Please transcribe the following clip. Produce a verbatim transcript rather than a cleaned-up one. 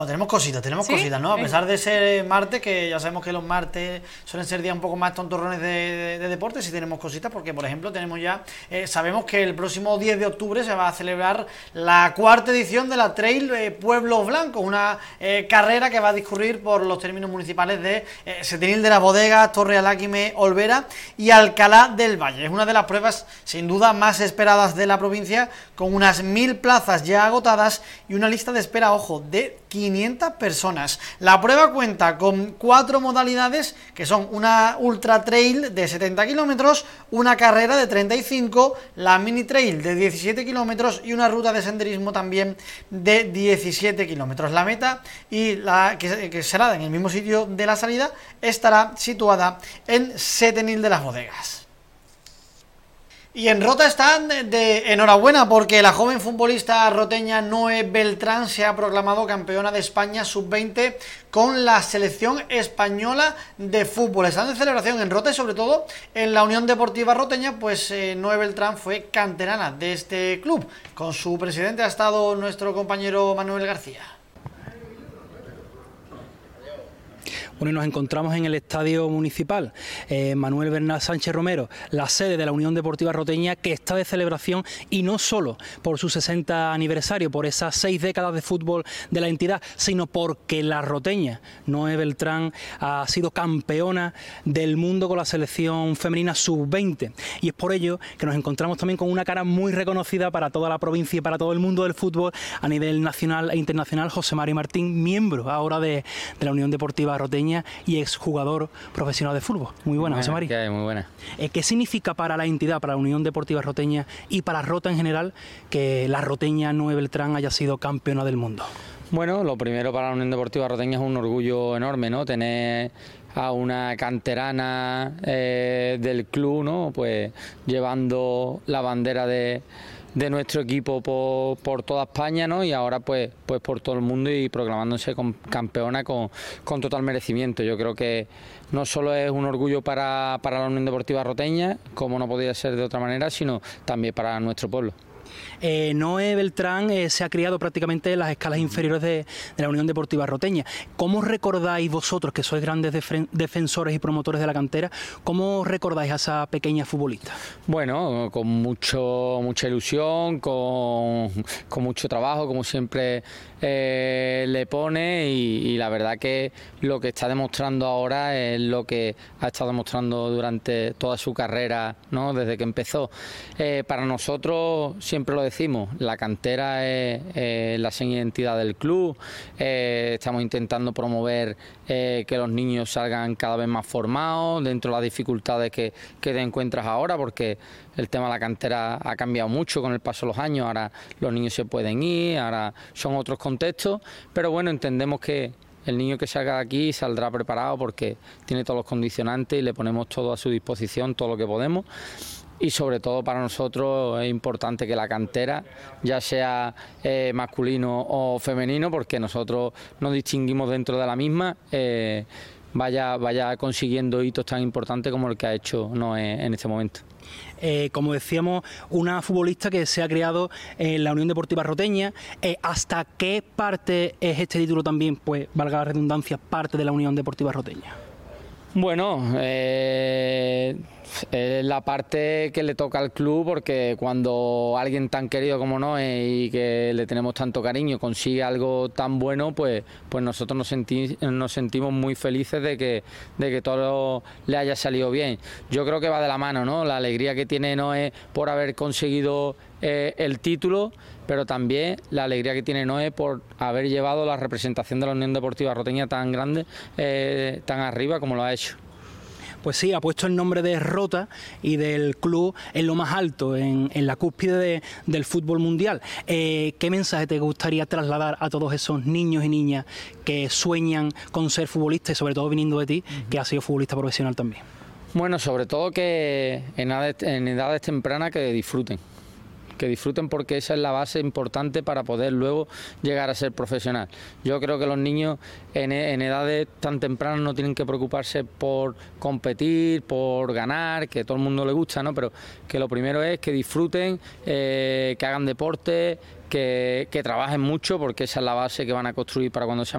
Tenemos cositas, tenemos ¿Sí? cositas, ¿no? A Venga. pesar de ser martes, que ya sabemos que los martes suelen ser días un poco más tontorrones de, de, de deporte, sí tenemos cositas, porque por ejemplo tenemos ya, eh, sabemos que el próximo diez de octubre se va a celebrar la cuarta edición de la Trail eh, Pueblos Blancos, una eh, carrera que va a discurrir por los términos municipales de eh, Setenil de las Bodegas, Torre Aláquime, Olvera y Alcalá del Valle. Es una de las pruebas sin duda más esperadas de la provincia, con unas mil plazas ya agotadas y una lista de espera, ojo, de quinientas personas. La prueba cuenta con cuatro modalidades, que son una ultra trail de setenta kilómetros, una carrera de treinta y cinco, la mini trail de diecisiete kilómetros y una ruta de senderismo también de diecisiete kilómetros. La meta, y la que, que será en el mismo sitio de la salida, estará situada en Setenil de las Bodegas. Y en Rota están de enhorabuena, porque la joven futbolista roteña Noé Beltrán se ha proclamado campeona de España sub veinte con la selección española de fútbol. Están de celebración en Rota y sobre todo en la Unión Deportiva Roteña, pues eh, Noé Beltrán fue canterana de este club. Con su presidente ha estado nuestro compañero Manuel García. Bueno, y nos encontramos en el Estadio Municipal eh, Manuel Bernal Sánchez Romero, la sede de la Unión Deportiva Roteña, que está de celebración, y no solo por su sesenta aniversario, por esas seis décadas de fútbol de la entidad, sino porque la roteña Noé Beltrán ha sido campeona del mundo con la selección femenina sub veinte, y es por ello que nos encontramos también con una cara muy reconocida para toda la provincia y para todo el mundo del fútbol a nivel nacional e internacional, José Mari Martín, miembro ahora de, de la Unión Deportiva Roteña y exjugador profesional de fútbol. Muy buena, José Mari. ¿Qué hay? Muy buena. Eh, ¿Qué significa para la entidad, para la Unión Deportiva Roteña y para Rota en general, que la roteña Noé Beltrán haya sido campeona del mundo? Bueno, lo primero para la Unión Deportiva Roteña es un orgullo enorme, ¿no? Tener a una canterana eh, del club, ¿no? Pues llevando la bandera de, de nuestro equipo por, por toda España, ¿no? Y ahora pues, pues por todo el mundo, y proclamándose con, campeona con, con total merecimiento. Yo creo que no solo es un orgullo para, para la Unión Deportiva Roteña, como no podía ser de otra manera, sino también para nuestro pueblo. Eh, Noé Beltrán eh, se ha criado prácticamente en las escalas inferiores de, de la Unión Deportiva Roteña. ¿Cómo recordáis vosotros, que sois grandes defen defensores y promotores de la cantera, cómo recordáis a esa pequeña futbolista? Bueno, con mucho mucha ilusión, con, con mucho trabajo, como siempre eh, le pone, y, y la verdad que lo que está demostrando ahora es lo que ha estado demostrando durante toda su carrera, ¿no? Desde que empezó. Eh, para nosotros, siempre lo decimos, la cantera es eh, la seña de identidad del club. Eh, estamos intentando promover eh, que los niños salgan cada vez más formados dentro de las dificultades que, que te encuentras ahora, porque el tema de la cantera ha cambiado mucho con el paso de los años. Ahora los niños se pueden ir, ahora son otros contextos, pero bueno, entendemos que el niño que salga de aquí saldrá preparado, porque tiene todos los condicionantes y le ponemos todo a su disposición, todo lo que podemos. Y sobre todo para nosotros es importante que la cantera, ya sea eh, masculino o femenino, porque nosotros nos distinguimos dentro de la misma, eh, vaya, vaya consiguiendo hitos tan importantes como el que ha hecho Noé en este momento. Eh, como decíamos, una futbolista que se ha criado en la Unión Deportiva Roteña. Eh, ¿Hasta qué parte es este título también, pues valga la redundancia, parte de la Unión Deportiva Roteña? Bueno, eh, es la parte que le toca al club, porque cuando alguien tan querido como Noé y que le tenemos tanto cariño consigue algo tan bueno, pues, pues nosotros nos, senti nos sentimos muy felices de que, de que todo le haya salido bien. Yo creo que va de la mano, ¿no? La alegría que tiene Noé por haber conseguido eh, el título, pero también la alegría que tiene Noé por haber llevado la representación de la Unión Deportiva Roteña tan grande, eh, tan arriba como lo ha hecho. Pues sí, ha puesto el nombre de Rota y del club en lo más alto, en, en la cúspide de, del fútbol mundial. Eh, ¿Qué mensaje te gustaría trasladar a todos esos niños y niñas que sueñan con ser futbolistas, y sobre todo viniendo de ti, uh-huh, que has sido futbolista profesional también? Bueno, sobre todo que en edades, en edades tempranas que disfruten. que disfruten, porque esa es la base importante para poder luego llegar a ser profesional. Yo creo que los niños en, en edades tan tempranas no tienen que preocuparse por competir, por ganar, que a todo el mundo le gusta, ¿no? Pero que lo primero es que disfruten, eh, que hagan deporte, que, que trabajen mucho, porque esa es la base que van a construir para cuando sean